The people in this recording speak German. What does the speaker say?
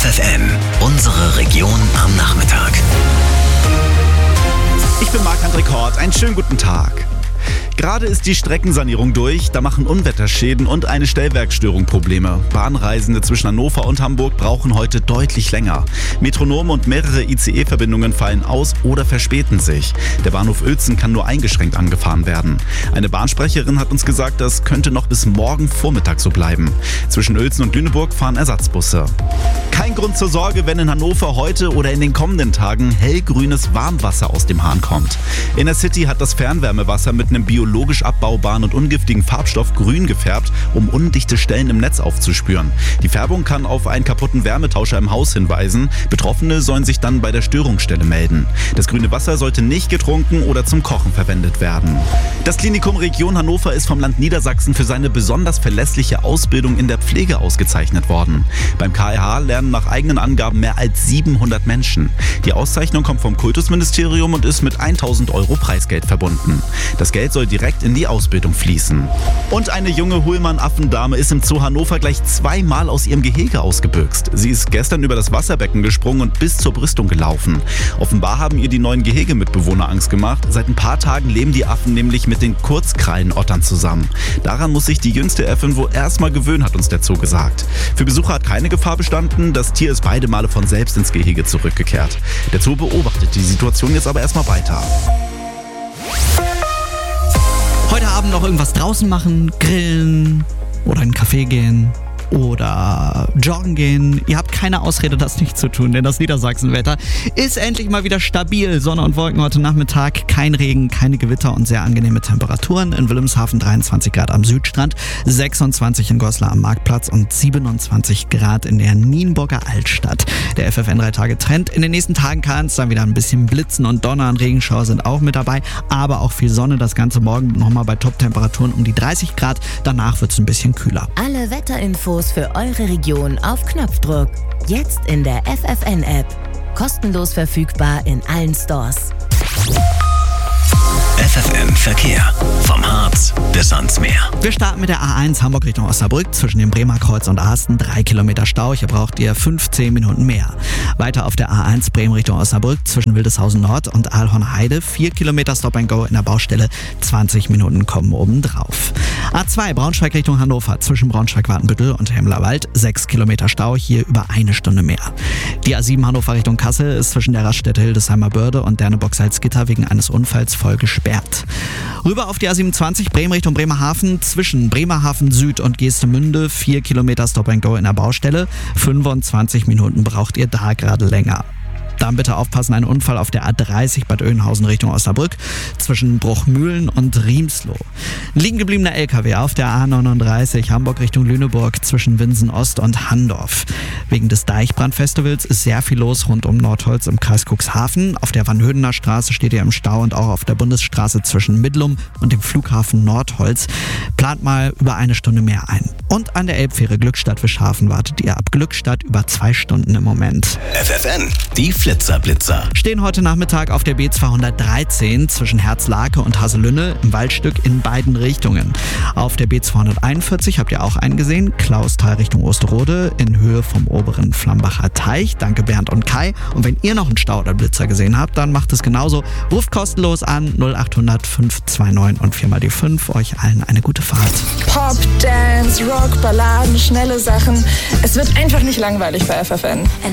FFN, unsere Region am Nachmittag. Ich bin Marc-André Kort, einen schönen guten Tag. Gerade ist die Streckensanierung durch, da machen Unwetterschäden und eine Stellwerksstörung Probleme. Bahnreisende zwischen Hannover und Hamburg brauchen heute deutlich länger. Metronome und mehrere ICE-Verbindungen fallen aus oder verspäten sich. Der Bahnhof Uelzen kann nur eingeschränkt angefahren werden. Eine Bahnsprecherin hat uns gesagt, das könnte noch bis morgen Vormittag so bleiben. Zwischen Uelzen und Lüneburg fahren Ersatzbusse. Kein Grund zur Sorge, wenn in Hannover heute oder in den kommenden Tagen hellgrünes Warmwasser aus dem Hahn kommt. In der City hat das Fernwärmewasser mit einem biologisch abbaubaren und ungiftigen Farbstoff grün gefärbt, um undichte Stellen im Netz aufzuspüren. Die Färbung kann auf einen kaputten Wärmetauscher im Haus hinweisen. Betroffene sollen sich dann bei der Störungsstelle melden. Das grüne Wasser sollte nicht getrunken oder zum Kochen verwendet werden. Das Klinikum Region Hannover ist vom Land Niedersachsen für seine besonders verlässliche Ausbildung in der Pflege ausgezeichnet worden. Beim KRH lernen nach eigenen Angaben mehr als 700 Menschen. Die Auszeichnung kommt vom Kultusministerium und ist mit 1.000 € Preisgeld verbunden. Das Geld soll direkt in die Ausbildung fließen. Und eine junge Hullmann-Affendame ist im Zoo Hannover gleich zweimal aus ihrem Gehege ausgebüxt. Sie ist gestern über das Wasserbecken gesprungen und bis zur Brüstung gelaufen. Offenbar haben ihr die neuen Gehegemitbewohner Angst gemacht. Seit ein paar Tagen leben die Affen nämlich mit den Kurzkrallenottern zusammen. Daran muss sich die jüngste Äffin wohl erstmal gewöhnen, hat uns der Zoo gesagt. Für Besucher hat keine Gefahr bestanden. Das Tier ist beide Male von selbst ins Gehege zurückgekehrt. Der Zoo beobachtet die Situation jetzt aber erstmal weiter. Heute Abend noch irgendwas draußen machen, grillen oder in einen Café gehen oder joggen gehen. Ihr habt keine Ausrede, das nicht zu tun, denn das Niedersachsenwetter ist endlich mal wieder stabil. Sonne und Wolken heute Nachmittag, kein Regen, keine Gewitter und sehr angenehme Temperaturen. In Wilhelmshaven 23 Grad am Südstrand, 26 in Goslar am Marktplatz und 27 Grad in der Nienburger Altstadt. Der FFN 3-Tage-Trend. In den nächsten Tagen kann es dann wieder ein bisschen blitzen und donnern. Regenschauer sind auch mit dabei, aber auch viel Sonne. Das Ganze morgen nochmal bei Top-Temperaturen um die 30 Grad. Danach wird es ein bisschen kühler. Alle Wetterinfos für eure Region auf Knopfdruck. Jetzt in der FFN-App. Kostenlos verfügbar in allen Stores. FFN Verkehr. Vom Harz bis ans Meer. Wir starten mit der A1 Hamburg Richtung Osnabrück. Zwischen dem Bremer Kreuz und Asten 3 Kilometer Stau. Hier braucht ihr 15 Minuten mehr. Weiter auf der A1 Bremen Richtung Osnabrück. Zwischen Wildeshausen Nord und Aalhorn-Heide 4 Kilometer Stop and Go in der Baustelle. 20 Minuten kommen obendrauf. A2 Braunschweig Richtung Hannover. Zwischen Braunschweig-Wartenbüttel und Hemlerwald 6 Kilometer Stau. Hier über eine Stunde mehr. Die A7 Hannover Richtung Kassel ist zwischen der Raststätte Hildesheimer Börde und Dernebock-Salzgitter wegen eines Unfalls voll gesperrt. Rüber auf die A27 Bremen Richtung Bremerhaven. Zwischen Bremerhaven Süd und Geestemünde 4 Kilometer Stop and Go in der Baustelle. 25 Minuten braucht ihr da gerade länger. Dann bitte aufpassen, ein Unfall auf der A30 Bad Oeynhausen Richtung Osnabrück zwischen Bruchmühlen und Riemsloh. Liegen gebliebener LKW auf der A39 Hamburg Richtung Lüneburg zwischen Winsen Ost und Handorf. Wegen des Deichbrandfestivals ist sehr viel los rund um Nordholz im Kreis Cuxhaven. Auf der Vanhödener Straße steht ihr im Stau und auch auf der Bundesstraße zwischen Midlum und dem Flughafen Nordholz. Plant mal über eine Stunde mehr ein. Und an der Elbfähre Glückstadt-Wischhafen wartet ihr ab Glückstadt über 2 Stunden im Moment. FFN, die Flitzer-Blitzer. Stehen heute Nachmittag auf der B213 zwischen Herzlake und Haselünne im Waldstück in beiden Richtungen. Auf der B241 habt ihr auch einen gesehen, Klausthal Richtung Osterode in Höhe vom oberen Flambacher Teich. Danke Bernd und Kai. Und wenn ihr noch einen Stau oder Blitzer gesehen habt, dann macht es genauso. Ruft kostenlos an 0800 529 und 4 mal die 5. Euch allen eine gute Fahrt. Pop, Dance, Rock, Balladen, schnelle Sachen. Es wird einfach nicht langweilig bei FFN.